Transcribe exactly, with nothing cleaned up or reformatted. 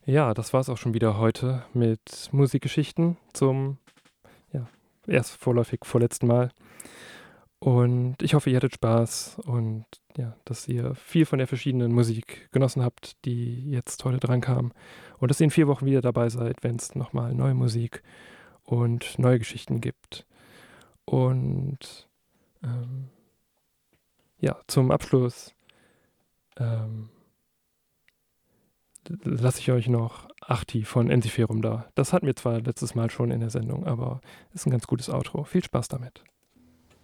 Ja, das war's auch schon wieder heute mit Musikgeschichten zum, ja, erst vorläufig vorletzten Mal. Und ich hoffe, ihr hattet Spaß und ja, dass ihr viel von der verschiedenen Musik genossen habt, die jetzt heute drankam. Und dass ihr in vier Wochen wieder dabei seid, wenn es nochmal neue Musik und neue Geschichten gibt. Und ähm, ja, zum Abschluss ähm, lasse ich euch noch Achti von Ensiferum da. Das hatten wir zwar letztes Mal schon in der Sendung, aber ist ein ganz gutes Outro. Viel Spaß damit.